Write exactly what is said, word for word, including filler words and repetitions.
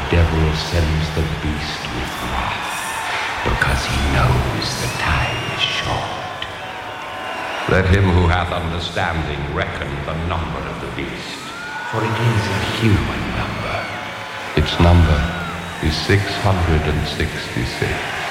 devil sends the beast with wrath, because he knows the time is short. Let him who hath understanding reckon the number of the beast, for it is a human number. Its number is six hundred sixty-six.